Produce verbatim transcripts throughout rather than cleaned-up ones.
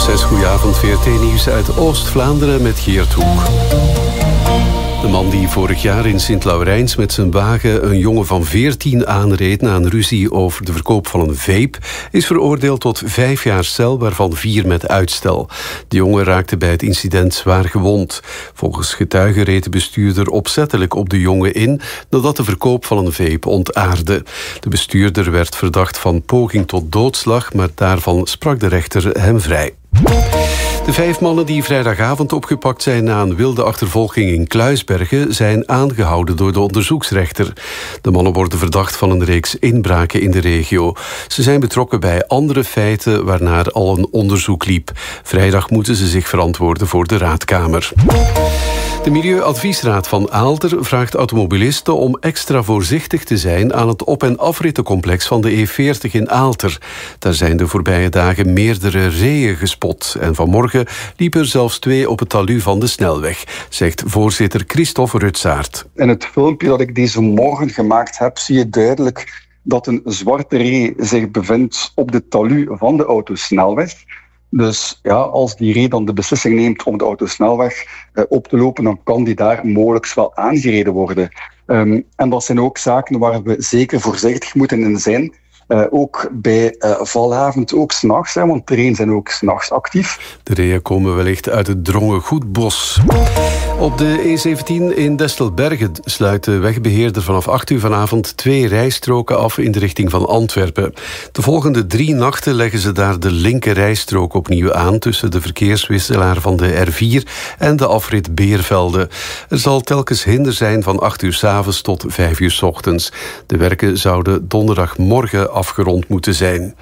zes, goedenavond. V R T-nieuws uit Oost-Vlaanderen met Geert Hoek. De man die vorig jaar in Sint-Laurijns met zijn wagen een jongen van veertien aanreed na een ruzie over de verkoop van een vape, is veroordeeld tot vijf jaar cel, waarvan vier met uitstel. De jongen raakte bij het incident zwaar gewond. Volgens getuigen reed de bestuurder opzettelijk op de jongen in nadat de verkoop van een vape ontaarde. De bestuurder werd verdacht van poging tot doodslag, maar daarvan sprak de rechter hem vrij. De vijf mannen die vrijdagavond opgepakt zijn na een wilde achtervolging in Kluisbergen zijn aangehouden door de onderzoeksrechter. De mannen worden verdacht van een reeks inbraken in de regio. Ze zijn betrokken bij andere feiten waarnaar al een onderzoek liep. Vrijdag moeten ze zich verantwoorden voor de raadkamer. De Milieuadviesraad van Aalter vraagt automobilisten om extra voorzichtig te zijn aan het op- en afrittencomplex van de E veertig in Aalter. Daar zijn de voorbije dagen meerdere reeën gespot en vanmorgen liepen er zelfs twee op het talud van de snelweg, zegt voorzitter Christophe Rutsaert. In het filmpje dat ik deze morgen gemaakt heb, zie je duidelijk dat een zwarte ree zich bevindt op de talud van de autosnelweg. Dus ja, als die ree dan de beslissing neemt om de autosnelweg eh, op te lopen, dan kan die daar mogelijk wel aangereden worden. Um, en dat zijn ook zaken waar we zeker voorzichtig moeten in zijn. Uh, ook bij uh, valavond, ook 's nachts, hè, want de reeën zijn ook 's nachts actief. De reeën komen wellicht uit het Drongengoedbos. Op de E zeventien in Destelbergen sluit de wegbeheerder vanaf acht uur vanavond twee rijstroken af in de richting van Antwerpen. De volgende drie nachten leggen ze daar de linker rijstrook opnieuw aan tussen de verkeerswisselaar van de R vier en de afrit Beervelde. Er zal telkens hinder zijn van acht uur 's avonds tot vijf uur 's ochtends. De werken zouden donderdagmorgen afgerond moeten zijn.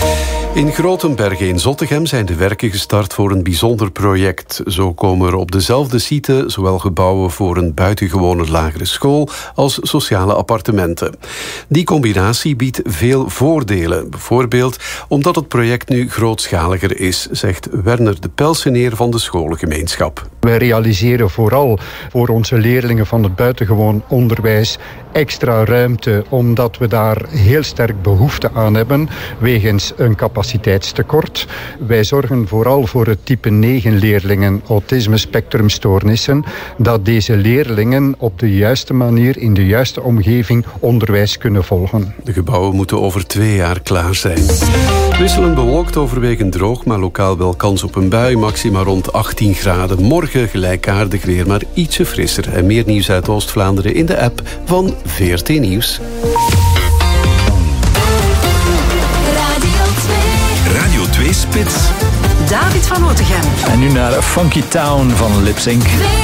In Grotenbergen in Zottegem zijn de werken gestart voor een bijzonder project. Zo komen er op dezelfde site zowel gebouwen voor een buitengewone lagere school als sociale appartementen. Die combinatie biedt veel voordelen. Bijvoorbeeld omdat het project nu grootschaliger is, zegt Werner de Pelseneer van de scholengemeenschap. Wij realiseren vooral voor onze leerlingen van het buitengewoon onderwijs extra ruimte, omdat we daar heel sterk behoefte aan hebben, wegens een capaciteitstekort. Wij zorgen vooral voor het type negen leerlingen autisme spectrumstoornissen, dat deze leerlingen op de juiste manier, in de juiste omgeving, onderwijs kunnen volgen. De gebouwen moeten over twee jaar klaar zijn. Wisselend bewolkt, overwegend droog, maar lokaal wel kans op een bui. Maxima rond achttien graden. Morgen gelijkaardig weer, maar ietsje frisser. En meer nieuws uit Oost-Vlaanderen in de app van V R T Nieuws. Radio twee Spits. David van Otegem. En nu naar Funky Town van Lip Sync.